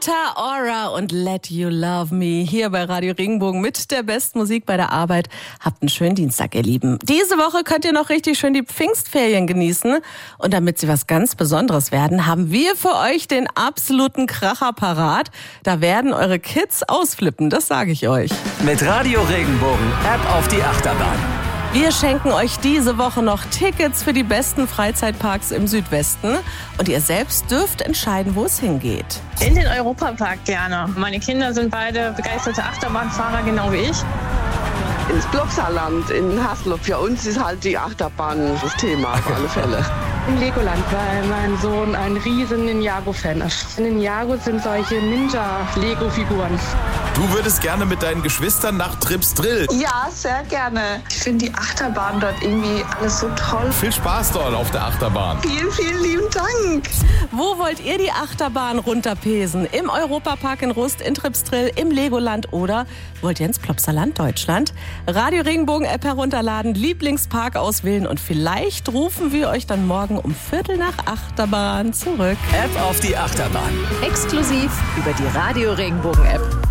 Rita Ora und Let You Love Me hier bei Radio Regenbogen mit der besten Musik bei der Arbeit. Habt einen schönen Dienstag, ihr Lieben. Diese Woche könnt ihr noch richtig schön die Pfingstferien genießen. Und damit sie was ganz Besonderes werden, haben wir für euch den absoluten Kracher parat. Da werden eure Kids ausflippen, das sage ich euch. Mit Radio Regenbogen, App auf die Achterbahn. Wir schenken euch diese Woche noch Tickets für die besten Freizeitparks im Südwesten. Und ihr selbst dürft entscheiden, wo es hingeht. In den Europapark gerne. Meine Kinder sind beide begeisterte Achterbahnfahrer, genau wie ich. Ins Plopsaland in Haslo. Für uns ist halt die Achterbahn das Thema auf alle Fälle. Im Legoland, weil mein Sohn ein riesen Ninjago-Fan ist. Ninjago sind solche Ninja-Lego-Figuren. Du würdest gerne mit deinen Geschwistern nach Trips Drill. Ja, sehr gerne. Ich finde die Achterbahn dort irgendwie alles so toll. Viel Spaß dort auf der Achterbahn. Vielen, vielen lieben Dank. Wo wollt ihr die Achterbahn runterpesen? Im Europapark in Rust, in Trips Drill, im Legoland oder wollt ihr ins Plopsaland Deutschland? Radio Regenbogen App herunterladen, Lieblingspark auswählen und vielleicht rufen wir euch dann morgen um 7:45 Achterbahn zurück. App auf die Achterbahn. Exklusiv über die Radio Regenbogen App.